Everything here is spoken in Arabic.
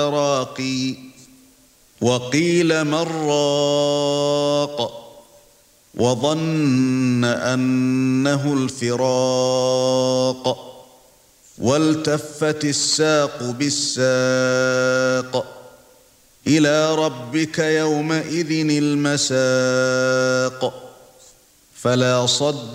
راقي وقيل من راق وظن أنه الفراق والتفت الساق بالساق إلى ربك يومئذ المساق فلا صدق